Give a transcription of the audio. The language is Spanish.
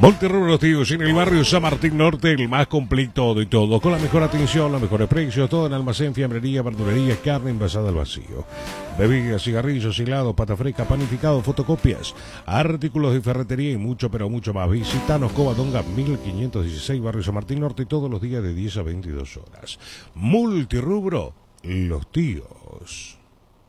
Multirrubros Tíos en el barrio San Martín Norte, el más completo de todo, con la mejor atención, los mejores precios, todo en almacén, fiambrería, verdulería, carne envasada al vacío, bebidas, cigarrillos, helados, pata fresca, panificados, fotocopias, artículos de ferretería y mucho, pero mucho más. Visitanos Covadonga 1516, barrio San Martín Norte, todos los días de 10 a 22 horas. Multirrubro, Los Tíos.